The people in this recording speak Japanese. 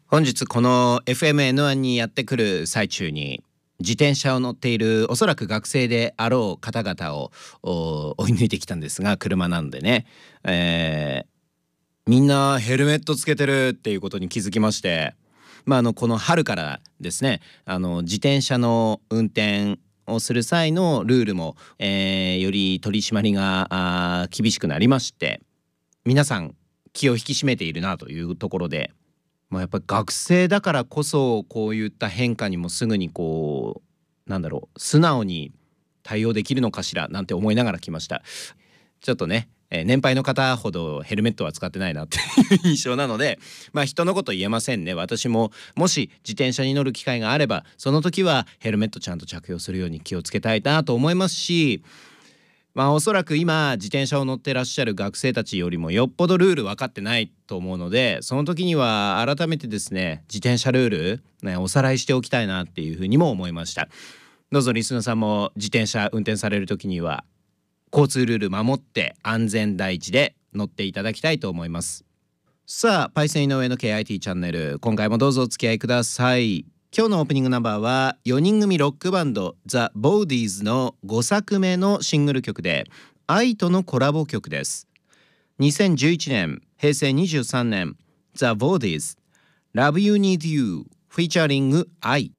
本日この FMN1 にやってくる最中に自転車を乗っているおそらく学生であろう方々を追い抜いてきたんですが、車なんでね、みんなヘルメットつけてるっていうことに気づきまして、この春からですね、自転車の運転をする際のルールも、より取り締まりが厳しくなりまして、皆さん気を引き締めているなというところで、やっぱり学生だからこそこういった変化にもすぐに素直に対応できるのかしらなんて思いながら来ました。ちょっとね、年配の方ほどヘルメットは使ってないなっていう印象なので、人のこと言えませんね。私ももし自転車に乗る機会があれば、その時はヘルメットちゃんと着用するように気をつけたいなと思いますし、おそらく今自転車を乗ってらっしゃる学生たちよりもよっぽどルール分かってないと思うので、その時には改めてですね、自転車ルール、おさらいしておきたいなっていうふうにも思いました。どうぞリスナーさんも自転車運転される時には交通ルール守って安全第一で乗っていただきたいと思います。さあ、パイセン井上の KIT チャンネル、今回もどうぞお付き合いください。今日のオープニングナンバーは4人組ロックバンド The Bodies の5作目のシングル曲で、愛とのコラボ曲です。2011年、平成23年 The Bodies Love You Need You フィーチャリング愛。